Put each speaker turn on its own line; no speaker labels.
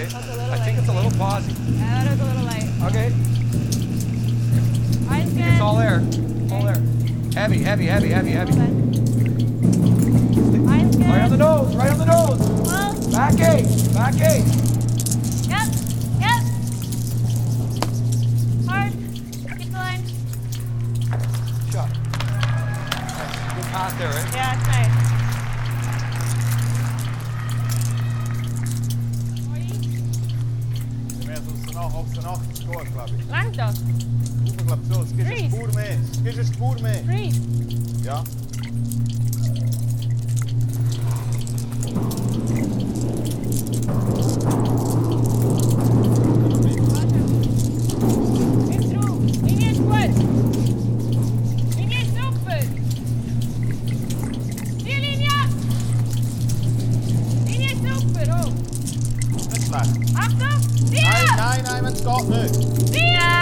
Okay.
That's a little
I think
light.
it's a little pausy.
Yeah, that is a little light.
Okay.
Mine's good.
It's all there. All there. Heavy, heavy, heavy, heavy, heavy.
Hold on. Mine's good.
Right on the nose, right on the nose.
Well,
Back eight, back eight.
yep, yep. Hard. Keep the line.
Shot. Nice. Good pass there, right?
Yeah, it's nice.
8 score, glaube ich.
Langt das?
Ich glaube so, es gibt eine
Freeze.
Spur mehr. Es gibt eine Spur mehr.
Freeze.
Ja.
Nicht drauf. Linie ist gut. Linie ist super. Die Linie. Linie ist super. Oh.
Nicht schlecht.
Achtung. Vier.
Nein, wenn es geht nicht.
Vier.